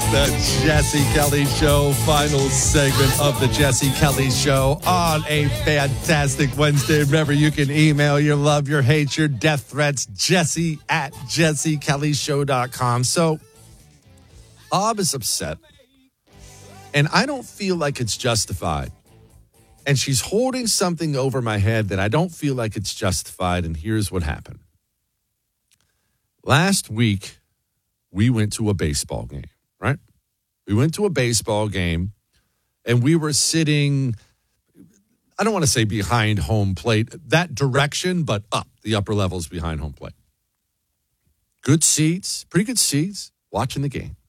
The Jesse Kelly Show, final segment of the Jesse Kelly Show on a fantastic Wednesday. Remember, you can email your love, your hate, your death threats, jesse@jessekellyshow.com. So, Ob is upset, and I don't feel like it's justified. And she's holding something over my head that I don't feel like it's justified, and here's what happened. Last week, we went to a baseball game, right? We went to a baseball game, and we were sitting, I don't want to say behind home plate, that direction, but up, the upper levels behind home plate. Good seats, pretty good seats, watching the game.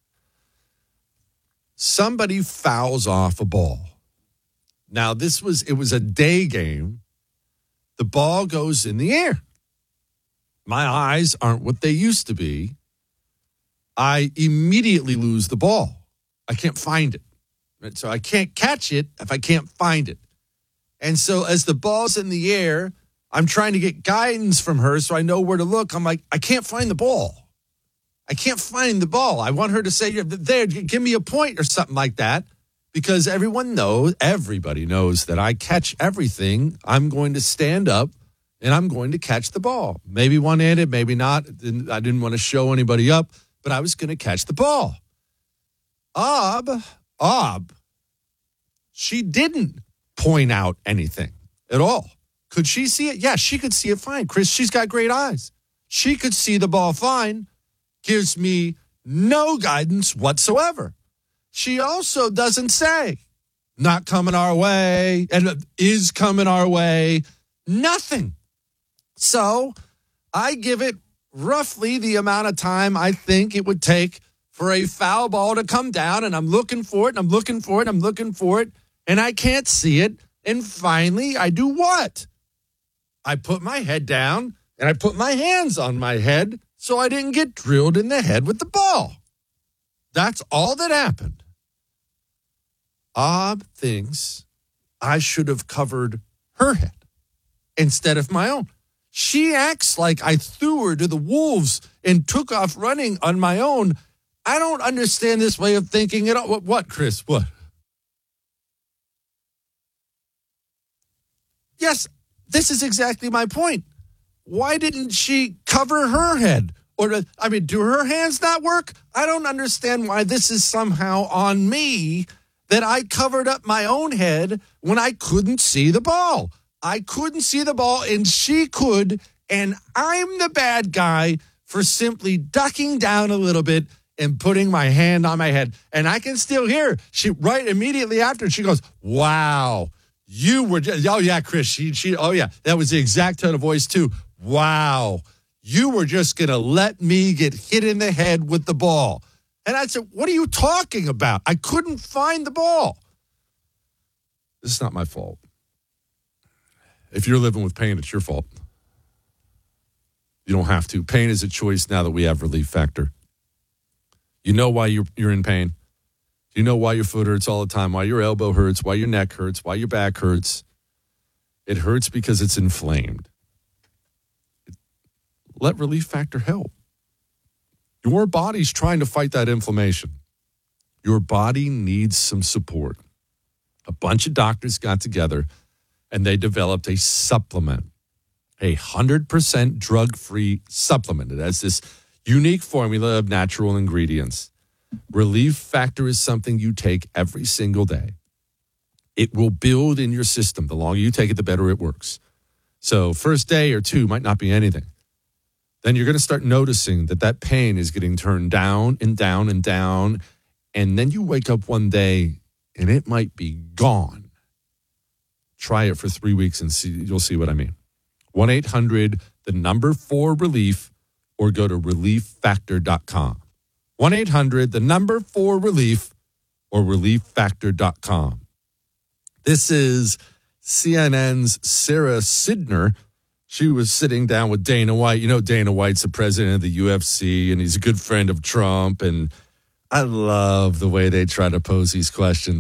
Somebody fouls off a ball. Now, it was a day game. The ball goes in the air. My eyes aren't what they used to be. I immediately lose the ball. I can't find it. Right? So I can't catch it if I can't find it. And so as the ball's in the air, I'm trying to get guidance from her so I know where to look. I'm like, I can't find the ball. I can't find the ball. I want her to say, there, give me a point or something like that. Because everybody knows that I catch everything. I'm going to stand up and I'm going to catch the ball. Maybe one-handed, maybe not. I didn't want to show anybody up, but I was going to catch the ball. Ob, she didn't point out anything at all. Could she see it? Yeah, she could see it fine. Chris, she's got great eyes. She could see the ball fine. Gives me no guidance whatsoever. She also doesn't say, not coming our way, and is coming our way. Nothing. So I give it roughly the amount of time I think it would take for a foul ball to come down, and I'm looking for it, and I'm looking for it, I'm looking for it, and I can't see it. And finally, I do what? I put my head down, and I put my hands on my head so I didn't get drilled in the head with the ball. That's all that happened. Ob thinks I should have covered her head instead of my own. She acts like I threw her to the wolves and took off running on my own. I don't understand this way of thinking at all. What, Chris? What? Yes, this is exactly my point. Why didn't she cover her head? Do her hands not work? I don't understand why this is somehow on me that I covered up my own head when I couldn't see the ball. I couldn't see the ball, and she could, and I'm the bad guy for simply ducking down a little bit and putting my hand on my head. And I can still hear she right immediately after, she goes, wow, you were just, oh yeah, Chris, she oh yeah, that was the exact tone of voice too. Wow, you were just going to let me get hit in the head with the ball. And I said, what are you talking about? I couldn't find the ball. This is not my fault. If you're living with pain, it's your fault. You don't have to. Pain is a choice now that we have Relief Factor. You know why you're in pain. You know why your foot hurts all the time, why your elbow hurts, why your neck hurts, why your back hurts. It hurts because it's inflamed. Let Relief Factor help. Your body's trying to fight that inflammation. Your body needs some support. A bunch of doctors got together and they developed a supplement, a 100% drug-free supplement. It has this unique formula of natural ingredients. Relief Factor is something you take every single day. It will build in your system. The longer you take it, the better it works. So first day or two might not be anything. Then you're going to start noticing that pain is getting turned down and down and down. And then you wake up one day and it might be gone. Try it for 3 weeks and you'll see what I mean. 1-800-4RELIEF or go to relieffactor.com. 1-800-4RELIEF or relieffactor.com. This is CNN's Sarah Sidner. She was sitting down with Dana White. You know, Dana White's the president of the UFC, and he's a good friend of Trump. And I love the way they try to pose these questions.